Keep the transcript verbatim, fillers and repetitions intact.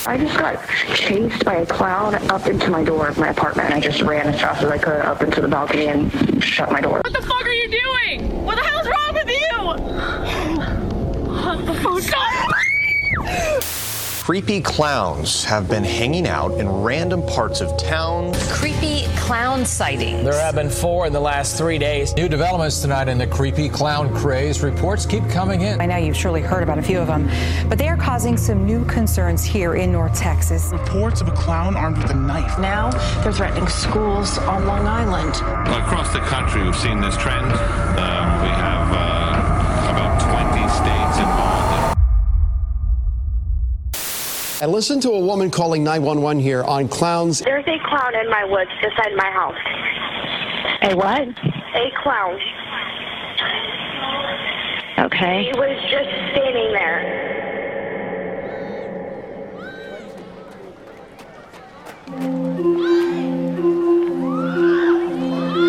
I just got chased by a clown up into my door of my apartment, and I just ran as fast as I could up into the balcony and shut my door. What the fuck are you doing? What the hell's wrong with you? What the fuck? Stop! Creepy clowns have been hanging out in random parts of town. Creepy clown sightings. There have been four in the last three days. New developments tonight in the creepy clown craze. Reports keep coming in. I know you've surely heard about a few of them, but they are causing some new concerns here in North Texas. Reports of a clown armed with a knife. Now they're threatening schools on Long Island. Across the country, we've seen this trend. Um, we have uh, about twenty states involved. And listen to a woman calling nine one one here on clowns. There's a clown in my woods beside my house. A what? A clown. Okay. He was just standing there.